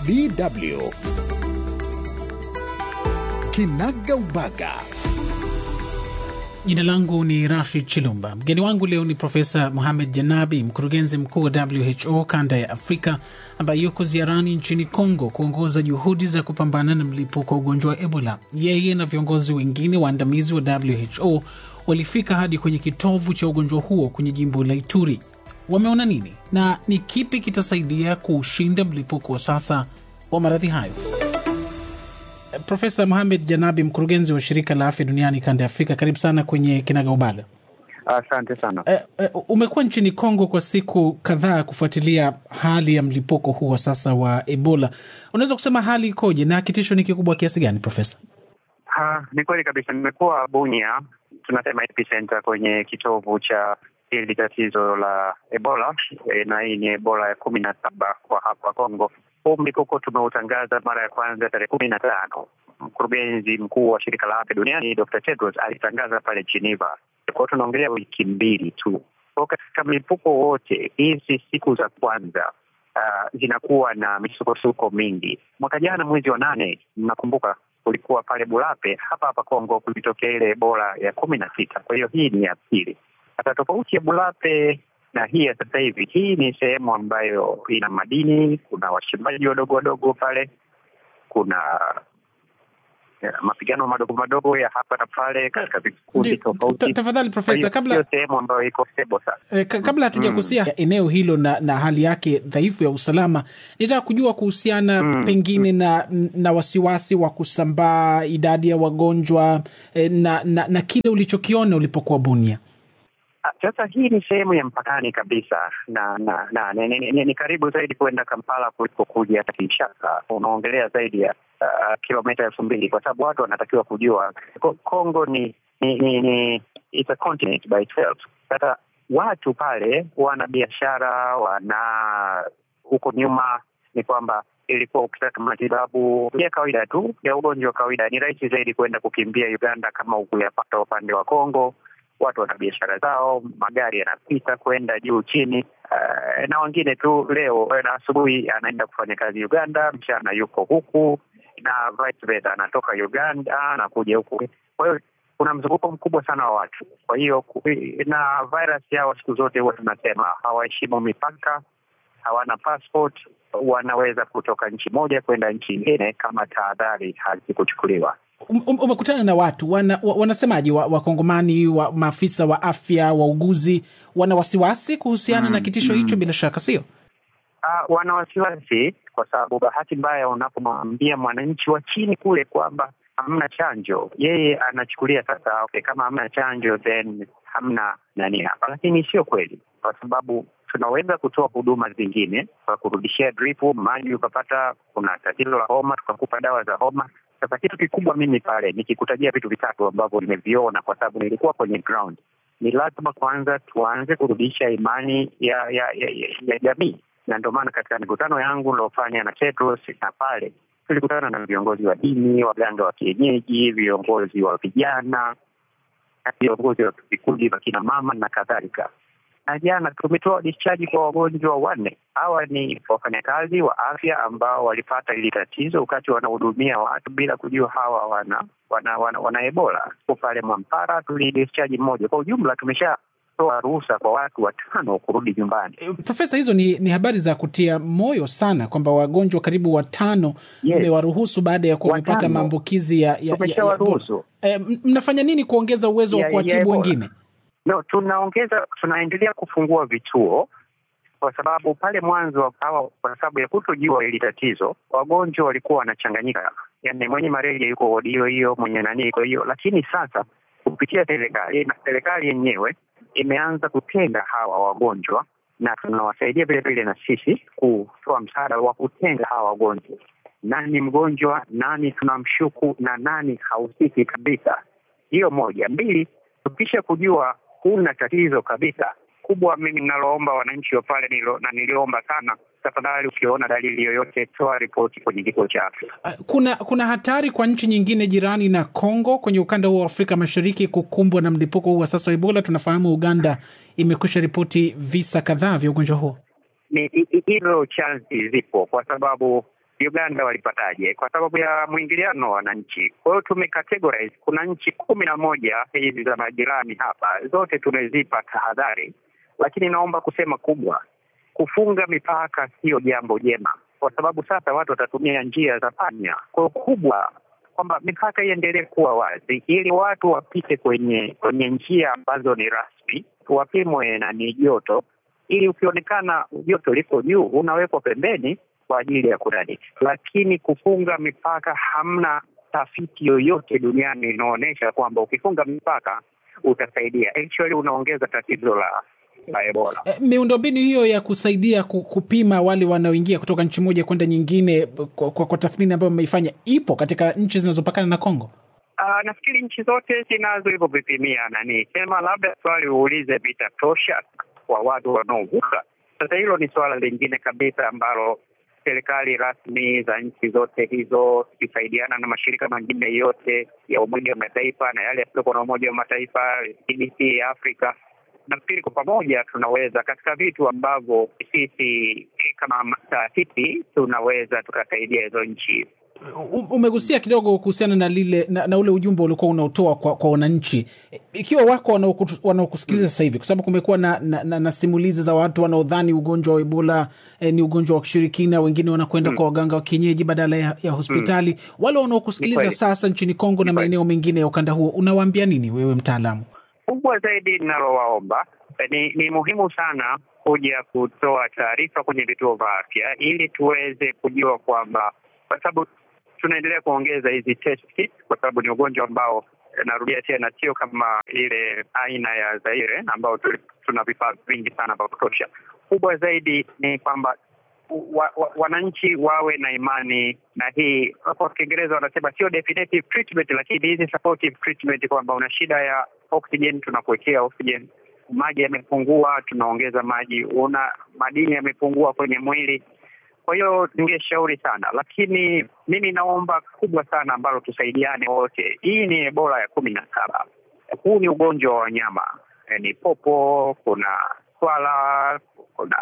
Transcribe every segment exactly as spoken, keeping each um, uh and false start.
D W Kinaga Ubaga. Jina langu ni Rashid Chilumba. Mgeni wangu leo ni Profesa Mohamed Janabi, mkurugenzi mkuu wa W H O kanda ya Afrika, ambaye yuko ziarani nchini Kongo kuongoza juhudi za kupambana na mlipuko wa ugonjwa wa Ebola. Yeye na viongozi wengine waandamizi wa W H O walifika hadi kwenye kitovu cha ugonjwa huo kwenye jimbo la Ituri. Wameona nini na ni kipi kitasaidia kushinda mlipuko wa sasa wa maradhi hayo? Profesa Mohamed Janabi, mkurugenzi wa shirika la afya duniani kanda ya Afrika, karibu sana kwenye Kinaga Ubaga. Asante sana. Uh, uh, umekuwa nchini Kongo kwa siku kadhaa kufuatilia hali ya mlipuko huo sasa wa Ebola. Unaweza kusema hali ikoje na kitisho ni kikubwa kiasi gani, Profesa? Ha, ni kweli kabisa. Nimekuwa Bunia, tunasema epicenter, kwenye kitovu cha hili tatizo la Ebola, e, na hii ni Ebola ya kumi na saba kwa hapa Kongo. Huu mlipuko tumeutangaza mara ya kwanza tarehe kumi na tano. Mkurugenzi mkuu wa shirika la afya duniani Doctor Tedros alitangaza pale Geneva. Kwa tunaongelea wiki mbili tu. Kwa katika mlipuko wote hizi siku za kwanza uh, zinakuwa na misukosuko mingi. Mwaka jana mwezi wa nane, mnakumbuka, kulikuwa pale Bulape hapa hapa Kongo kulitokea ile Ebola ya kumi na sita. Kwa hiyo hii ni ya pili. Hata tofauti ya Bulape na hii ya sasa hivi, hii ni sehemu ambayo ina madini, kuna wachimbaji wadogo wadogo pale, kuna ya, mapigano madogo madogo ya hapa na pale katika vikundi tofauti. Tafadhali Profesa, kabla hiyo sehemu ambayo iko stable sasa. E, kabla hatujagusia mm. eneo hilo na, na hali yake dhaifu ya usalama, nitaka kujua kuhusiana mm. pengine mm. na na wasiwasi wa kusambaa idadi ya wagonjwa e, na, na na kile ulichokiona ulipokuwa Bunia. Sasa hii ni sehemu ya mpakani kabisa na na, na ni, ni, ni, ni karibu zaidi kwenda Kampala kuliko kuja Kinshasa. Unaongelea zaidi ya uh, kilomita elfu mbili, kwa sababu watu wanatakiwa kujua Kongo ni ni, ni ni it's a continent by itself. Sasa watu pale wana biashara, wana huko nyuma ni kwamba ilikuwa ukitaka matibabu ya kawaida tu ya ugonjwa kawaida, ni rahisi zaidi kwenda kukimbia Uganda kama ukuyapata upande wa Kongo. Watu wana biashara zao, magari yanapita kwenda juu chini, uh, na wengine tu leo na asubuhi anaenda kufanya kazi Uganda, mchana yuko huku, na vice versa, anatoka Uganda anakuja huku. Kwa hiyo kuna mzunguko mkubwa sana wa watu. Kwa hiyo na virus yao siku zote huwa tunasema hawaheshimu mipaka, hawana passport, wanaweza kutoka nchi moja kwenda nchi nyingine kama tahadhari hazikuchukuliwa. Um, umekutana na watu wana, wanasemaje wa, wakongomani wa maafisa wa afya, wauguzi, wana wasiwasi kuhusiana mm, na kitisho mm. hicho bila shaka sio? Uh, wana wasiwasi kwa sababu bahati mbaya unapomwambia mwananchi wa chini kule kwamba hamna chanjo, yeye anachukulia sasa okay, kama hamna chanjo then hamna nani hapa, lakini sio kweli, kwa sababu tunaweza kutoa huduma zingine kwa kurudishia drip, maji ukapata, kuna tatizo la homa tukakupa dawa za homa. Sasa kitu kikubwa mimi pale nikikutajia vitu vitatu ambavyo nimeviona kwa sababu nilikuwa kwenye ground, ni lazima kwanza tuanze kurudisha imani ya ya ya, ya, ya jamii. Na ndio maana katika mikutano yangu nilofanya na Tedros na pale tulikutana na viongozi wa dini, waganga wa kienyeji, viongozi wa vijana, viongozi wa vikundi vya kina mama na kadhalika. Na jana tumetoa discharge kwa wagonjwa wanne. Hawa ni wafanyakazi wa afya ambao walipata hili tatizo wakati wanahudumia watu bila kujua hawa wana wana, wana, wana Ebola. Kwa pale Mwampara tuli discharge mmoja. Kwa ujumla tumeshatoa ruhusa kwa watu watano kurudi nyumbani. Profesa, hizo ni, ni habari za kutia moyo sana kwamba wagonjwa karibu watano mmewaruhusu yes. baada ya kuwa wamepata maambukizi ya, ya, ya, ya Ebola. E, mnafanya nini kuongeza uwezo wa kuwatibu wengine? No, tunaongeza, tunaendelea kufungua vituo kwa sababu pale mwanzo hawa, kwa sababu ya kutojua hili tatizo, wagonjwa walikuwa wanachanganyika. Yaani mwenye malaria yuko wodi hiyo hiyo, mwenye nani yuko hiyo, lakini sasa kupitia serikali na serikali yenyewe imeanza kutenga hawa wagonjwa, na tunawasaidia vile vile na sisi kutoa msaada wa kutenga hawa wagonjwa. Nani mgonjwa, nani tunamshuku na nani hausiki kabisa. Hiyo moja. Mbili, tukisha kujua kuna tatizo kabisa kubwa, mimi ninaloomba wananchi wa pale nilo, na niliomba sana, tafadhali ukiona dalili yoyote toa ripoti kwenye kituo cha afya. Kuna kuna hatari kwa nchi nyingine jirani na Kongo kwenye ukanda huu wa Afrika Mashariki kukumbwa na mlipuko huu wa sasa Ebola? Tunafahamu Uganda imekwisha ripoti visa kadhaa vya ugonjwa huo. Ni hilo chances zipo kwa sababu Uganda walipataje? Kwa sababu ya mwingiliano wa wananchi. Kwa hiyo tumecategorize, kuna nchi kumi na moja hizi za majirani hapa, zote tumezipa tahadhari. Lakini naomba kusema kubwa, kufunga mipaka sio jambo jema, kwa sababu sasa watu watatumia njia za panya. Kwa hiyo kubwa kwamba mipaka iendelee kuwa wazi ili watu wapite kwenye kwenye njia ambazo ni rasmi, wapimwe na ni joto, ili ukionekana joto liko juu unawekwa pembeni kwa ajili ya kunani. Lakini kufunga mipaka, hamna tafiti yoyote duniani inaonyesha kwamba ukifunga mipaka utasaidia. Actually unaongeza tatizo la la Ebola. E, miundombinu hiyo ya kusaidia kupima wale wanaoingia kutoka nchi moja kwenda nyingine kwa, kwa, kwa tathmini ambayo mmeifanya ipo katika nchi zinazopakana na Kongo? Uh, nafikiri nchi zote zinazo hivyo vipimia nani. Sema labda swali uulize vitatosha kwa watu wanaovuka. Sasa hilo ni swala lingine kabisa ambalo serikali rasmi za nchi zote hizo zikisaidiana na mashirika mengine yote ya Umoja wa Mataifa na yale yasiyo na Umoja wa Mataifa, C D C Afrika, nafikiri kwa pamoja tunaweza katika vitu ambavyo sisi kama taasisi tunaweza tukasaidia hizo nchi. Umegusia kidogo kuhusiana na lile na, na ule ujumbe ulikuwa unaotoa kwa kwa wananchi. Ikiwa wako wanaokusikiliza sasa hivi, kwa sababu kumekuwa na, na, na, na simulizi za watu wanaodhani ugonjwa wa Ebola eh, ni ugonjwa wa kishirikina, wengine wanakwenda hmm. kwa waganga wa kienyeji badala ya, ya hospitali. Hmm. Wale wanaokusikiliza sasa nchini Kongo na maeneo mengine ya ukanda huo, unawaambia nini wewe mtaalamu? Kubwa zaidi ninalowaomba ni, ni muhimu sana kuja kutoa taarifa kwenye vituo vya afya ili tuweze kujua kwamba, kwa sababu tunaendelea kuongeza hizi test kits kwa sababu ni ugonjwa ambao, narudia tena, sio kama ile aina ya Zaire ambao tuna vifaa vingi sana vya kutosha. Kubwa zaidi ni kwamba wa, wa, wananchi wawe na imani na hii, kwa Kiingereza wanasema sio definitive treatment, lakini hizi supportive treatment, kwamba una shida ya oxygen tunakuwekea oxygen, maji yamepungua tunaongeza maji, una madini yamepungua kwenye mwili. Kwa hiyo ningeshauri sana, lakini mimi naomba kubwa sana ambalo tusaidiane wote. Hii ni Ebola ya kumi na saba. Huu ni ugonjwa wa wanyama. E, ni popo, kuna swala, kuna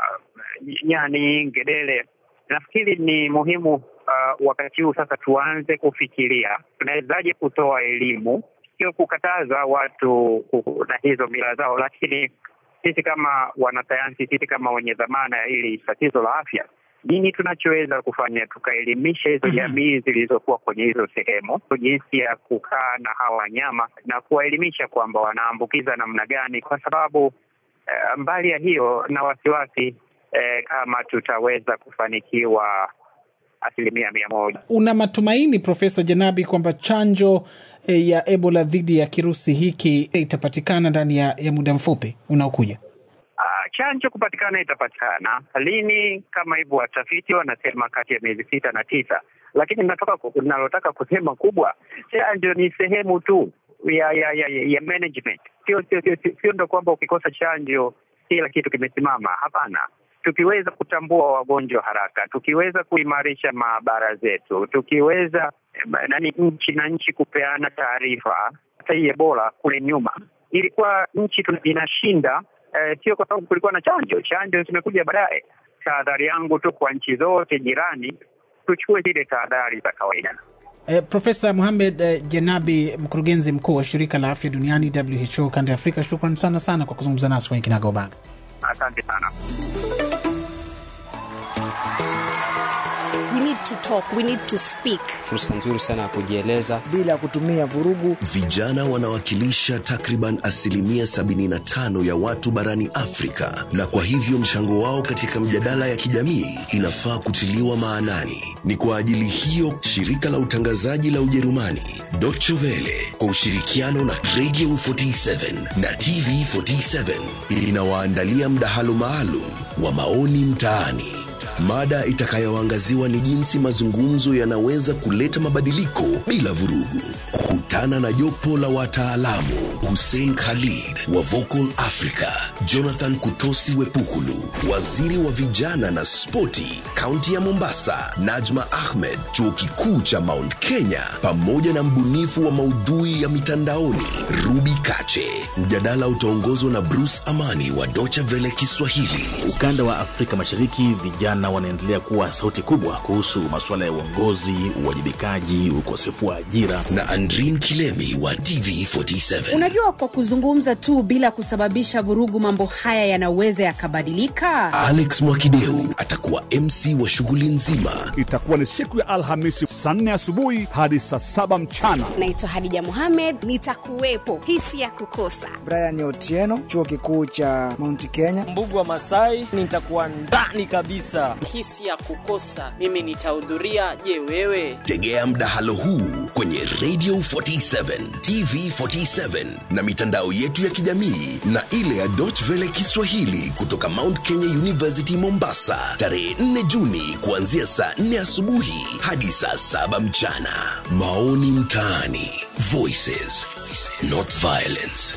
nyani, ngedele. Nafikiri ni muhimu uh, wakati huu sasa tuanze kufikiria tunawezaje kutoa elimu, sio kukataza watu na hizo mila zao, lakini sisi kama wanasayansi, sisi kama wenye dhamana ya hili tatizo la afya, nini tunachoweza kufanya tukaelimisha hizo jamii zilizokuwa kwenye hizo sehemu jinsi ya kukaa na hawa wanyama na kuwaelimisha kwamba wanaambukiza namna gani, kwa sababu eh, mbali ya hiyo na wasiwasi eh, kama tutaweza kufanikiwa asilimia mia moja. Una matumaini Profesa Janabi kwamba chanjo eh, ya Ebola dhidi ya kirusi hiki eh, itapatikana ndani ya, ya muda mfupi unaokuja? Chanjo kupatikana itapatikana. Lini? Kama hivyo watafiti wanasema kati ya miezi sita na tisa. Lakini nataka ninalotaka kusema kubwa, chanjo ni sehemu tu ya ya ya, ya management. Sio sio sio, sio ndo kwamba ukikosa chanjo kila kitu kimesimama. Hapana. Tukiweza kutambua wagonjwa haraka, tukiweza kuimarisha maabara zetu, tukiweza nani nchi na nchi kupeana taarifa. Hata hii Ebola kule nyuma ilikuwa nchi inashinda, Eh, sio kwa sababu kulikuwa na chanjo. Chanjo zimekuja baadaye. Tahadhari yangu tu kwa nchi zote jirani, tuchukue zile tahadhari za kawaida. Eh, Profesa Mohamed eh, Janabi, mkurugenzi mkuu wa shirika la afya duniani W H O kanda ya Afrika, shukrani sana sana kwa kuzungumza nasi kwenye Kinaga Ubaga. Asante sana. We need to talk, we need to speak. Fursa nzuri sana ya kujieleza bila kutumia vurugu. Vijana wanawakilisha takriban asilimia sabini na tano ya watu barani Afrika, na kwa hivyo mchango wao katika mjadala ya kijamii inafaa kutiliwa maanani. Ni kwa ajili hiyo shirika la utangazaji la Ujerumani Deutsche Welle kwa ushirikiano na Radio forty-seven na T V forty-seven inawaandalia mdahalo maalum wa maoni mtaani. Mada itakayoangaziwa ni jinsi mazungumzo yanaweza kuleta mabadiliko bila vurugu. Kutana na jopo la wataalamu: Hussein Khalid wa Vocal Africa, Jonathan Kutosi Wepukulu, waziri wa vijana na spoti kaunti ya Mombasa, Najma Ahmed, chuo kikuu cha Mount Kenya, pamoja na mbunifu wa maudhui ya mitandaoni Ruby Kache. Mjadala utaongozwa na Bruce Amani wa Deutsche Welle Kiswahili. Ukanda wa Afrika Mashariki, vijana vijana wanaendelea kuwa sauti kubwa kuhusu masuala ya uongozi, uwajibikaji, ukosefu wa ajira. Na Andrin Kilemi wa T V forty-seven. Unajua, kwa kuzungumza tu bila kusababisha vurugu mambo haya yanaweza yakabadilika. Alex Mwakideu atakuwa M C wa shughuli nzima. Itakuwa ni siku ya Alhamisi saa nne asubuhi hadi saa saba mchana. Naitwa Hadija Mohamed, nitakuwepo. Hisi ya kukosa. Brian Otieno, chuo kikuu cha Mount Kenya. Mbugu wa Masai, nitakuwa ndani kabisa. Hisi ya kukosa, mimi nitahudhuria. Je, wewe? Tegea mdahalo huu kwenye Radio forty-seven, T V forty-seven na mitandao yetu ya kijamii na ile ya Deutsche Welle Kiswahili kutoka Mount Kenya University Mombasa, tarehe nne Juni kuanzia saa nne asubuhi hadi saa saba mchana. Maoni mtaani. Voices, not violence.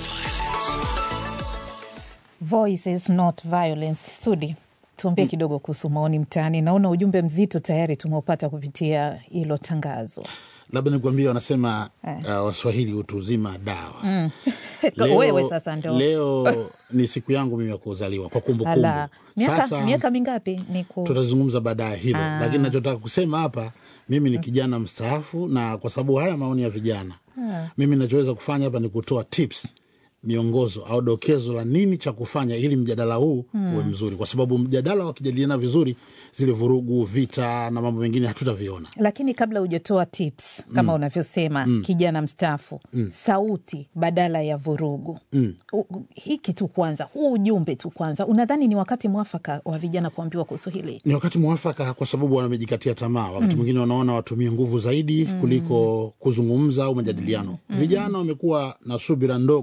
Voices, not violence. Sudi, tuambie mm. kidogo kuhusu maoni mtaani. Naona ujumbe mzito tayari tumeupata kupitia hilo tangazo. Labda nikwambie, wanasema uh, Waswahili utu uzima dawa. Mm. Leo, wewe sasa ndio. Leo ni siku yangu mimi ya kuzaliwa kwa kumbukumbu. Miaka miaka mingapi ni ku... Tutazungumza baadaye hilo. Ah. Lakini ninachotaka kusema hapa, mimi ni kijana mstaafu, na kwa sababu haya maoni ya vijana. Ah. Mimi ninachoweza kufanya hapa ni kutoa tips, miongozo au dokezo la nini cha kufanya ili mjadala huu hmm. uwe mzuri, kwa sababu mjadala wakijadiliana vizuri, zile vurugu, vita na mambo mengine hatutaviona. Lakini kabla hujatoa tips kama mm. unavyosema mm. kijana mstaafu, mm. sauti badala ya vurugu. Mm. U, hiki tu kwanza, huu ujumbe tu kwanza, unadhani ni wakati mwafaka wa vijana kuambiwa kuhusu hili? Ni wakati mwafaka kwa sababu wamejikatia tamaa. Wakati mwingine mm. wanaona watumie nguvu zaidi mm. kuliko kuzungumza au majadiliano. Mm. Vijana wamekuwa na subira ndogo